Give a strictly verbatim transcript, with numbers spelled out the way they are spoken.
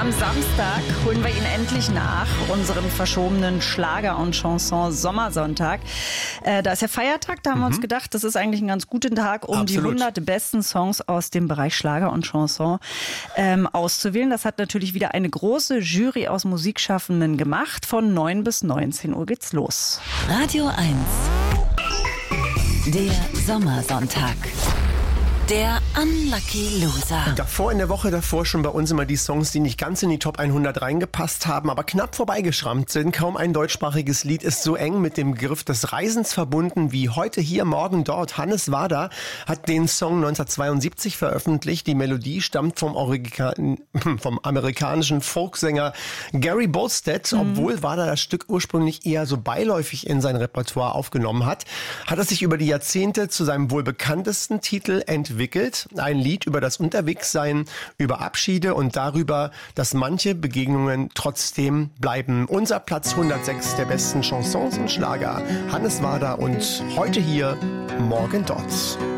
am Samstag holen wir ihn endlich nach, unseren verschobenen Schlager- und Chanson-Sommersonntag. Äh, da ist ja Feiertag, da haben mhm. wir uns gedacht, das ist eigentlich ein ganz guter Tag, um Absolut. die hundert besten Songs aus dem Bereich Schlager und Chanson ähm, auszuwählen. Das hat natürlich wieder eine große Jury aus Musikschaffenden gemacht. Von neun bis neunzehn Uhr geht's los. Radio eins. Der Sommersonntag. Der Unlucky Loser. Davor in der Woche davor schon bei uns immer die Songs, die nicht ganz in die Top hundert reingepasst haben, aber knapp vorbeigeschrammt sind. Kaum ein deutschsprachiges Lied ist so eng mit dem Begriff des Reisens verbunden wie heute hier, morgen dort. Hannes Wader hat den Song neunzehnhundertzweiundsiebzig veröffentlicht. Die Melodie stammt vom, Orika- vom amerikanischen Folksänger Gary Bolstead. Mhm. Obwohl Wader das Stück ursprünglich eher so beiläufig in sein Repertoire aufgenommen hat, hat er sich über die Jahrzehnte zu seinem wohl bekanntesten Titel entwickelt. entwickelt. Ein Lied über das Unterwegssein, über Abschiede und darüber, dass manche Begegnungen trotzdem bleiben. Unser Platz hundertsechs der besten Chansons und Schlager. Hannes Wader und heute hier, morgen dort.